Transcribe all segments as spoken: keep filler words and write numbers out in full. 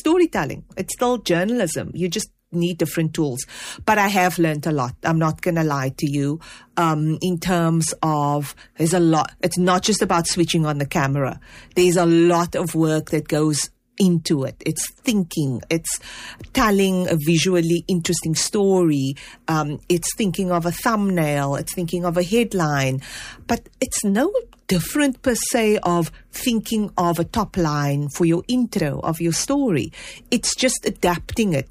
storytelling. It's still journalism. You just need different tools. But I have learned a lot. I'm not going to lie to you. Um, in terms of, there's a lot. It's not just about switching on the camera. There's a lot of work that goes into it. It's thinking. It's telling a visually interesting story. Um, it's thinking of a thumbnail. It's thinking of a headline. But it's no different per se of thinking of a top line for your intro of your story. It's just adapting it.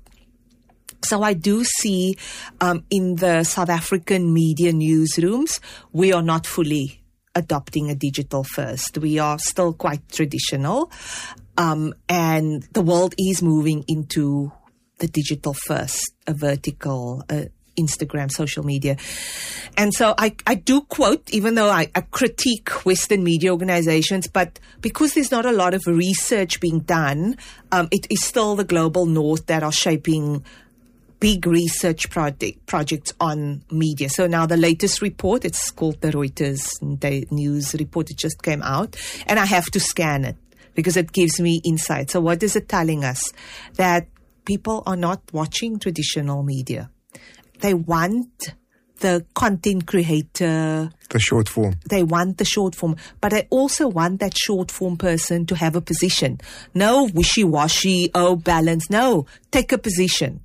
So I do see um, in the South African media newsrooms, we are not fully adopting a digital first. We are still quite traditional. Um, and the world is moving into the digital first, a vertical, uh, Instagram, social media. And so I, I do quote, even though I, I critique Western media organizations, but because there's not a lot of research being done, um, it is still the global north that are shaping big research project, projects on media. So now the latest report, it's called the Reuters News report. It just came out, and I have to scan it because it gives me insight. So what is it telling us? That people are not watching traditional media. They want the content creator. The short form. They want the short form. But they also want that short form person to have a position. No wishy-washy, oh, balance. No, take a position.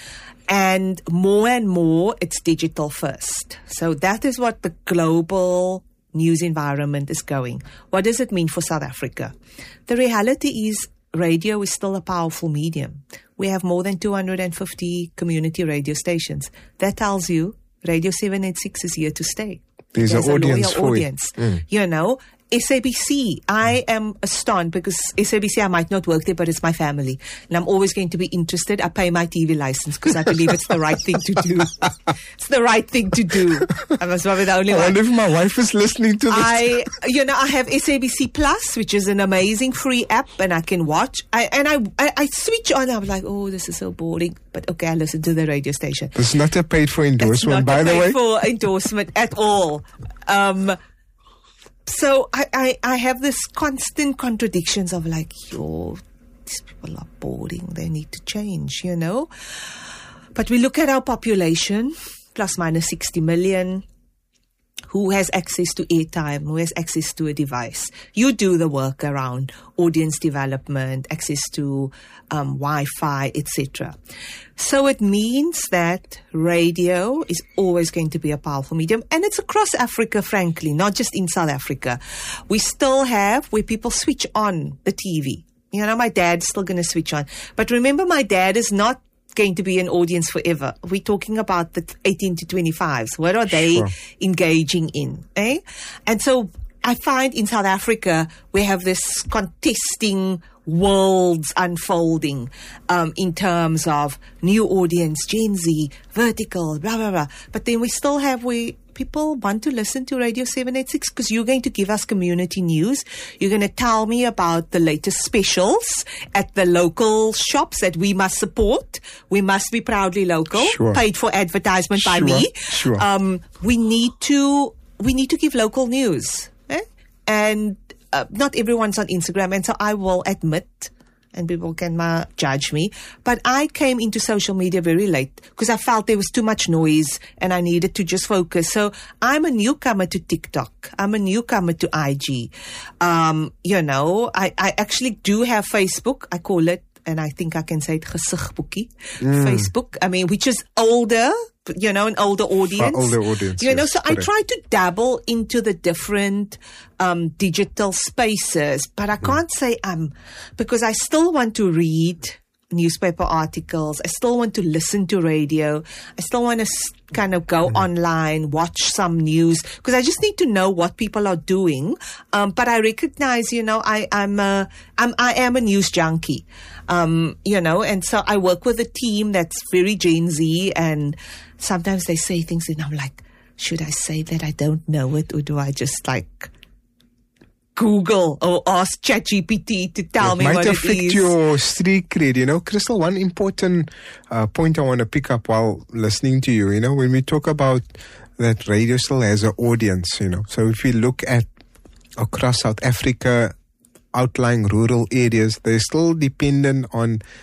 And more and more, it's digital first. So that is what the global news environment is going. What does it mean for South Africa? The reality is radio is still a powerful medium. We have more than two hundred fifty community radio stations. That tells you Radio seven eighty-six is here to stay. There's, There's an audience for audience. It. Mm. You know, S A B C, I am astonished because S A B C, I might not work there, but it's my family. And I'm always going to be interested. I pay my T V license because I believe it's the right thing to do. It's the right thing to do. I must be the only I one. I wonder if my wife is listening to this. I, you know, I have S A B C Plus, which is an amazing free app, and I can watch. I, and I, I, I switch on. I'm like, oh, this is so boring. But okay, I listen to the radio station. It's not a paid for endorsement, it's not by a the paid way. for endorsement at all. Um, so I, I, I have this constant contradictions of like, yo, these people are boring. They need to change, you know. But we look at our population, plus minus sixty million. Who has access to airtime, who has access to a device. You do the work around audience development, access to um, Wi-Fi, et cetera. So it means that radio is always going to be a powerful medium. And it's across Africa, frankly, not just in South Africa. We still have where people switch on the T V. You know, my dad's still going to switch on. But remember, my dad is not going to be an audience forever. We're talking about the eighteen to twenty-fives. What are they sure. engaging in? Eh? And so I find in South Africa, we have this contesting worlds unfolding um, in terms of new audience, Gen Z, vertical, blah, blah, blah. But then we still have we people want to listen to Radio seven eighty-six because you're going to give us community news. You're going to tell me about the latest specials at the local shops that we must support. We must be proudly local, sure. paid for advertisement sure. by me. Sure. Um, we need to we need to give local news. Eh? And uh, not everyone's on Instagram. And so I will admit, and people can uh, judge me, but I came into social media very late because I felt there was too much noise and I needed to just focus. So I'm a newcomer to TikTok. I'm a newcomer to I G. Um, you know, I, I actually do have Facebook. I call it, and I think I can say it, gesigboekie. Mm. Facebook. I mean, which is older, you know, an older audience. Uh, older audience. You yes, know, so correct. I try to dabble into the different um, digital spaces, but I can't mm. say um because I still want to read newspaper articles. I still want to listen to radio. I still want to s- kind of go mm. online, watch some news because I just need to know what people are doing. Um, but I recognize, you know, I, I'm a, I'm, I am a news junkie. Um, you know, and so I work with a team that's very Gen Z, and sometimes they say things and I'm like, should I say that I don't know it, or do I just like Google or ask ChatGPT to tell it me what it is? Might affect your street cred, you know. Crystal, one important uh, point I want to pick up while listening to you, you know, when we talk about that radio still has an audience, you know. So if we look at across South Africa, outlying rural areas, they're still dependent on